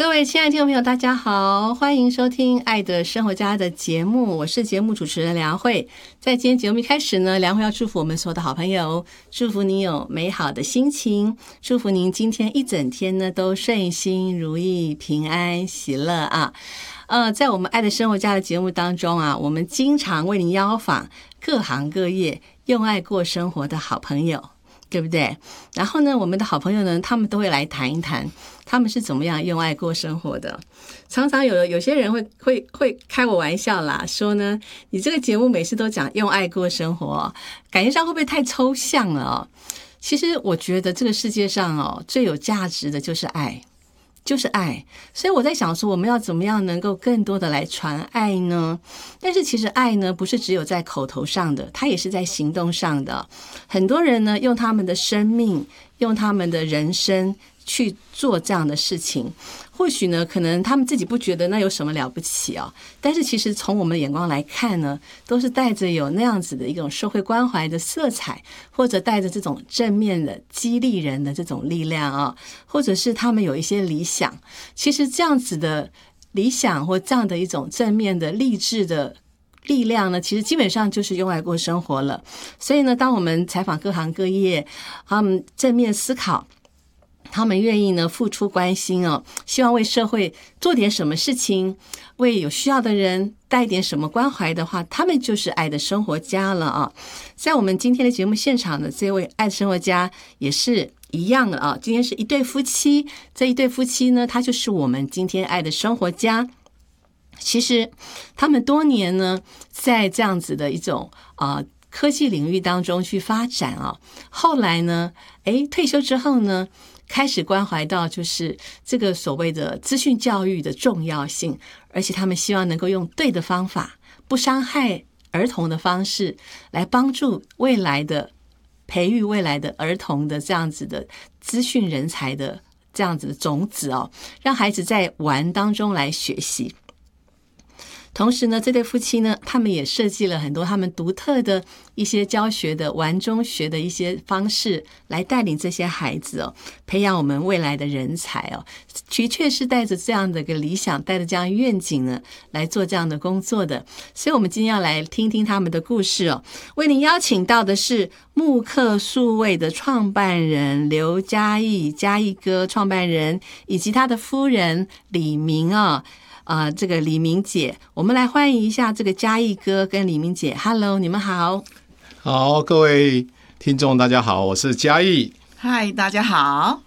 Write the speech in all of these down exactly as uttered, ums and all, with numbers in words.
各位亲爱的听众朋友大家好，欢迎收听爱的生活家的节目，我是节目主持人梁慧。在今天节目一开始呢，梁慧要祝福我们所有的好朋友，祝福你有美好的心情，祝福您今天一整天呢都顺心如意平安喜乐啊。呃，在我们爱的生活家的节目当中啊，我们经常为您邀访各行各业用爱过生活的好朋友，对不对？然后呢，我们的好朋友呢，他们都会来谈一谈他们是怎么样用爱过生活的。常常有有些人会会会开我玩笑啦，说呢，你这个节目每次都讲用爱过生活，感觉上会不会太抽象了哦？其实我觉得这个世界上哦，最有价值的就是爱。就是爱，所以我在想说，我们要怎么样能够更多的来传爱呢？但是其实爱呢，不是只有在口头上的，它也是在行动上的。很多人呢，用他们的生命，用他们的人生去做这样的事情，或许呢，可能他们自己不觉得那有什么了不起哦，但是其实从我们的眼光来看呢，都是带着有那样子的一种社会关怀的色彩，或者带着这种正面的激励人的这种力量啊，或者是他们有一些理想。其实这样子的理想或这样的一种正面的励志的力量呢，其实基本上就是用爱过生活了。所以呢，当我们采访各行各业，他们正面思考，他们愿意呢付出关心哦，希望为社会做点什么事情，为有需要的人带点什么关怀的话，他们就是爱的生活家了啊。在我们今天的节目现场的这位爱的生活家也是一样的啊。今天是一对夫妻，这一对夫妻呢，他就是我们今天爱的生活家。其实他们多年呢，在这样子的一种啊、呃、科技领域当中去发展啊，后来呢，诶，退休之后呢，开始关怀到就是这个所谓的资讯教育的重要性，而且他们希望能够用对的方法，不伤害儿童的方式，来帮助未来的培育未来的儿童的这样子的资讯人才的这样子的种子哦，让孩子在玩当中来学习。同时呢，这对夫妻呢，他们也设计了很多他们独特的一些教学的玩中学的一些方式，来带领这些孩子哦，培养我们未来的人才哦。的确是带着这样的一个理想，带着这样愿景呢，来做这样的工作的。所以我们今天要来听听他们的故事哦。为您邀请到的是慕课数位的创办人刘嘉义，嘉义哥创办人，以及他的夫人李明啊、哦。呃，这个李明姐，我们来欢迎一下这个嘉义哥跟李明姐。Hello， 你们好。 好，各位听众大家好，我是嘉义。 嗨，大家好。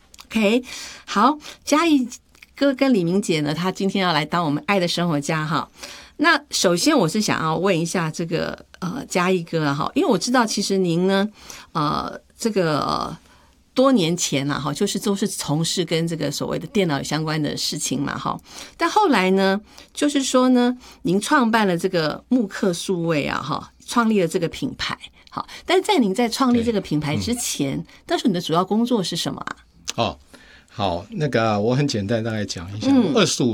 OK， 好，嘉义哥跟李明姐呢，他今天要来当我们爱的生活家哈。那首先我是想要问一下这个呃嘉义哥哈，因为我知道其实您呢呃这个。呃多年前啊，就是都是从事跟这个所谓的电脑相关的事情嘛，哈。但后来呢，就是说呢，您创办了这个慕课数位啊，哈，创立了这个品牌，好。但是在您在创立这个品牌之前，嗯、当时你的主要工作是什么啊？ 哦，好，那个我很简单大概讲一下，二十五